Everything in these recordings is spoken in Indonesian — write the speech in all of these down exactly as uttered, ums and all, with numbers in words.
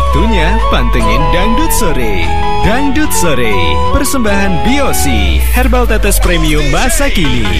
Waktunya pantengin Dangdut Sore. Dangdut Sore, persembahan Biosi, herbal tetes premium masa kini.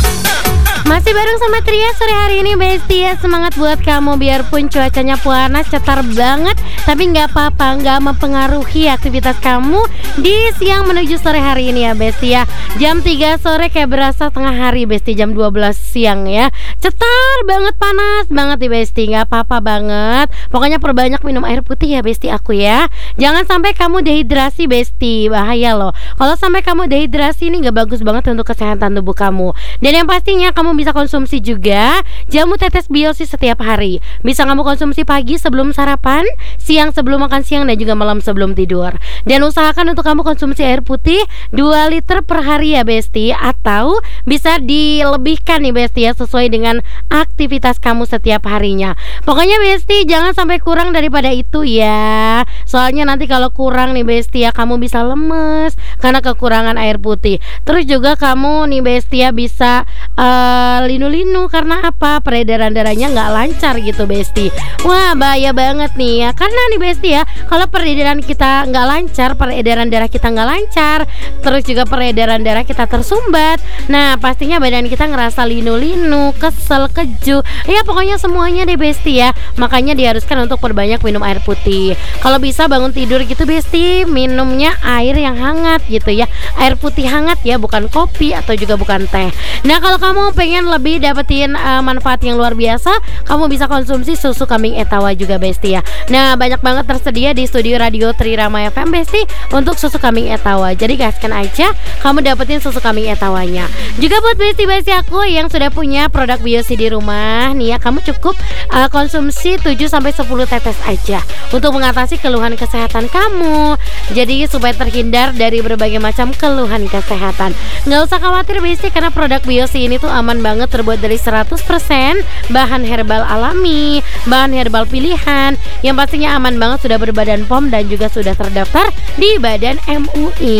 Masih bareng sama Tria sore hari ini Besti ya. Semangat buat kamu biarpun cuacanya panas cetar banget, tapi gak apa-apa, gak mempengaruhi aktivitas kamu di siang menuju sore hari ini ya Besti ya. Jam tiga sore kayak berasa tengah hari Besti, jam dua belas siang ya. Cetar banget, panas banget nih Besti, gak apa-apa banget. Pokoknya perbanyak minum air putih ya Besti aku ya. Jangan sampai kamu dehidrasi Besti, bahaya loh. Kalau sampai kamu dehidrasi ini gak bagus banget untuk kesehatan tubuh kamu. Dan yang pastinya kamu bisa konsumsi juga jamu tetes Biosi setiap hari. Bisa kamu konsumsi pagi sebelum sarapan, siang sebelum makan siang, dan juga malam sebelum tidur. Dan usahakan untuk kamu konsumsi air putih dua liter per hari ya Besti, atau bisa dilebihkan nih Besti ya, sesuai dengan aktivitas kamu setiap harinya. Pokoknya Besti jangan sampai kurang daripada itu ya. Soalnya nanti kalau kurang nih Besti ya, kamu bisa lemes karena kekurangan air putih. Terus juga kamu nih Besti ya bisa uh, linu-linu karena apa? Peredaran darahnya nggak lancar gitu Besti. Wah bahaya banget nih ya. Karena nih Besti ya, kalau peredaran kita nggak lancar, peredaran darah kita nggak lancar, terus juga peredaran darah kita tersumbat, nah pastinya badan kita ngerasa linu-linu, kesel, keju, ya pokoknya semuanya deh Besti ya. Makanya diharuskan untuk perbanyak minum air putih. Kalau bisa bangun tidur gitu Besti, minumnya air yang hangat gitu ya. Air putih hangat ya, bukan kopi atau juga bukan teh. Nah kalau kamu pengen lebih dapetin uh, manfaat yang luar biasa, kamu bisa konsumsi susu kambing Etawa juga Besti ya. Nah banyak banget tersedia di studio Radio Trirama F M Besti untuk susu kambing Etawa. Jadi gaskan aja kamu dapetin susu kambing Etawanya. Juga buat Besti-Besti aku yang sudah punya produk Biosi di rumah nih ya, kamu cukup uh, konsumsi tujuh sampai sepuluh tetes aja untuk mengatasi keluhan kesehatan kamu. Jadi supaya terhindar dari berbagai macam keluhan kesehatan. Nggak usah khawatir Besti, karena produk Biosi ini tuh aman banget, terbuat dari seratus persen bahan herbal alami, bahan herbal pilihan, yang pastinya aman banget, sudah berbadan P O M dan juga sudah terdaftar di Badan M U I.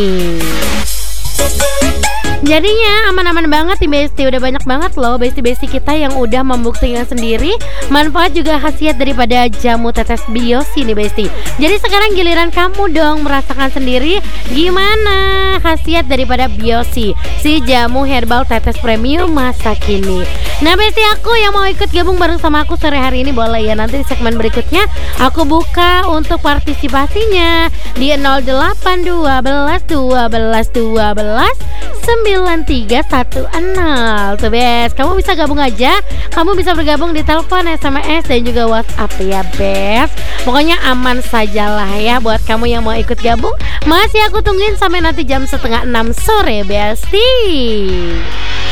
Jadinya aman-aman banget nih Besti. Udah banyak banget loh Besti-Besti kita yang udah membuktikan sendiri manfaat juga khasiat daripada jamu tetes Biosi nih Besti. Jadi sekarang giliran kamu dong merasakan sendiri gimana khasiat daripada Biosi, si jamu herbal tetes premium masa kini. Nah Besti aku yang mau ikut gabung bareng sama aku sore hari ini boleh ya. Nanti di segmen berikutnya aku buka untuk partisipasinya di nol delapan dua belas dua belas dua belas sembilan tiga satu nol. Tuh Bes, kamu bisa gabung aja. Kamu bisa bergabung di telepon, S M S, dan juga WhatsApp ya Bes. Pokoknya aman sajalah ya buat kamu yang mau ikut gabung. Masih aku tungguin sampai nanti jam setengah enam sore Besti.